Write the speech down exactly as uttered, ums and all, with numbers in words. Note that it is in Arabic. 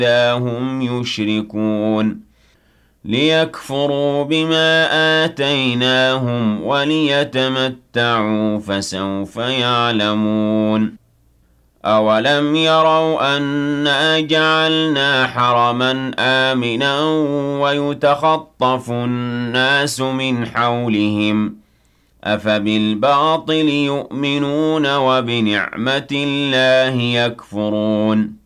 إِذَا هُمْ يُشْرِكُونَ لِيَكْفُرُوا بِمَا آتَيْنَاهُمْ وَلِيَتَمَتَّعُوا فَسَوْفَ يَعْلَمُونَ أَوَلَمْ يَرَوْا أَنَّا جَعَلْنَا حَرَمًا آمِنًا وَيُتَخَطَّفُ النَّاسُ مِنْ حَوْلِهِمْ أَفَبِالْبَاطِلِ يُؤْمِنُونَ وَبِنِعْمَةِ اللَّهِ يَكْفُرُونَ